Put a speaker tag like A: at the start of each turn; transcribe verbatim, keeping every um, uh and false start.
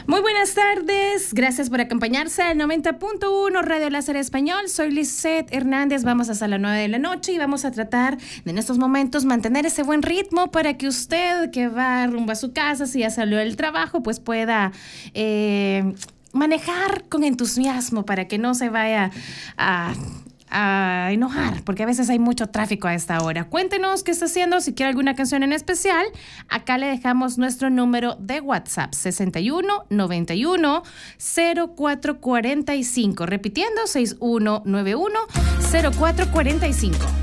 A: Muy buenas tardes, gracias por acompañarse al noventa punto uno Radio Láser Español. Soy Lisette Hernández, vamos hasta las nueve de la noche y vamos a tratar de en estos momentos mantener ese buen ritmo para que usted que va rumbo a su casa, si ya salió del trabajo, pues pueda eh, manejar con entusiasmo para que no se vaya a... a enojar, porque a veces hay mucho tráfico a esta hora. Cuéntenos qué está haciendo, si quiere alguna canción en especial. Acá le dejamos nuestro número de WhatsApp, sesenta y uno, noventa y uno, cero cuatro cuarenta y cinco. Repitiendo, seis uno nueve uno, cero cuatro cuarenta y cinco.